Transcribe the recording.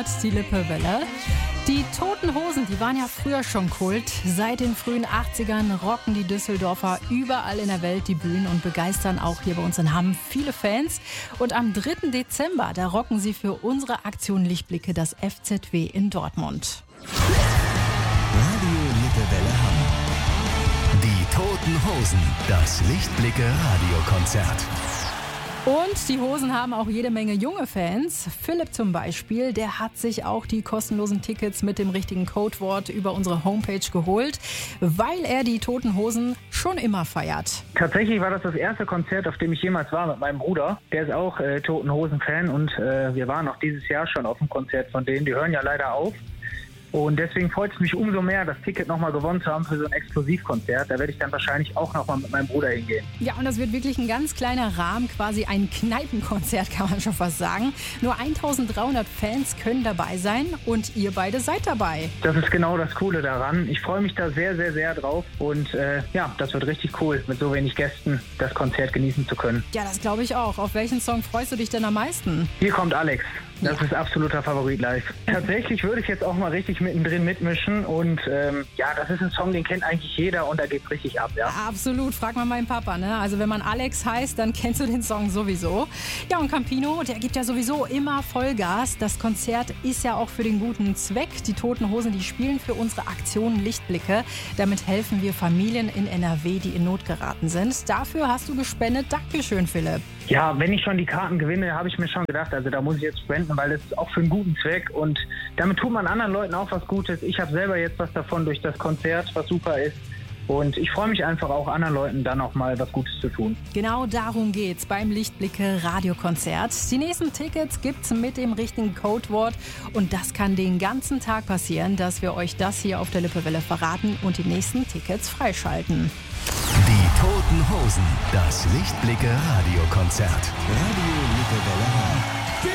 Die Lippewelle. Die Toten Hosen, die waren ja früher schon Kult. Seit den frühen 80ern rocken die Düsseldorfer überall in der Welt die Bühnen und begeistern auch hier bei uns in Hamm viele Fans. Und am 3. Dezember, da rocken sie für unsere Aktion Lichtblicke das FZW in Dortmund. Radio Lippewelle Hamm. Die Toten Hosen, das Lichtblicke Radiokonzert. Und die Hosen haben auch jede Menge junge Fans. Philipp zum Beispiel, der hat sich auch die kostenlosen Tickets mit dem richtigen Codewort über unsere Homepage geholt, weil er die Toten Hosen schon immer feiert. Tatsächlich war das erste Konzert, auf dem ich jemals war mit meinem Bruder. Der ist auch Toten Hosen-Fan und wir waren auch dieses Jahr schon auf dem Konzert von denen. Die hören ja leider auf. Und deswegen freut es mich umso mehr, das Ticket nochmal gewonnen zu haben für so ein Exklusivkonzert. Da werde ich dann wahrscheinlich auch nochmal mit meinem Bruder hingehen. Ja, und das wird wirklich ein ganz kleiner Rahmen, quasi ein Kneipenkonzert, kann man schon fast sagen. Nur 1300 Fans können dabei sein und ihr beide seid dabei. Das ist genau das Coole daran. Ich freue mich da sehr, sehr, sehr drauf. Und das wird richtig cool, mit so wenig Gästen das Konzert genießen zu können. Ja, das glaube ich auch. Auf welchen Song freust du dich denn am meisten? Hier kommt Alex. Das ist absoluter Favorit live. Tatsächlich würde ich jetzt auch mal richtig mittendrin mitmischen und das ist ein Song, den kennt eigentlich jeder und da geht's richtig ab, ja. Absolut, frag mal meinen Papa, ne? Also wenn man Alex heißt, dann kennst du den Song sowieso. Ja, und Campino, der gibt ja sowieso immer Vollgas. Das Konzert ist ja auch für den guten Zweck. Die Toten Hosen, die spielen für unsere Aktion Lichtblicke. Damit helfen wir Familien in NRW, die in Not geraten sind. Dafür hast du gespendet. Dankeschön, Philipp. Ja, wenn ich schon die Karten gewinne, habe ich mir schon gedacht, also da muss ich jetzt spenden, weil das ist auch für einen guten Zweck und damit tut man anderen Leuten auch was Gutes. Ich habe selber jetzt was davon durch das Konzert, was super ist. Und ich freue mich einfach auch, anderen Leuten dann auch mal was Gutes zu tun. Genau darum geht's beim Lichtblicke Radiokonzert. Die nächsten Tickets gibt's mit dem richtigen Codewort. Und das kann den ganzen Tag passieren, dass wir euch das hier auf der Lippewelle verraten und die nächsten Tickets freischalten. Die Toten Hosen, das Lichtblicke Radiokonzert. Radio Lippewelle Hamm.